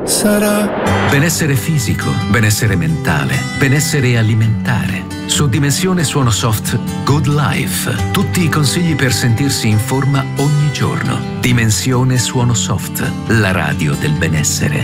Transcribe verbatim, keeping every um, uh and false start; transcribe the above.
sarà. Benessere fisico, benessere mentale, benessere alimentare. Su Dimensione Suono Soft Good Life. Tutti i consigli per sentirsi in forma ogni giorno. Dimensione Suono Soft, la radio del benessere.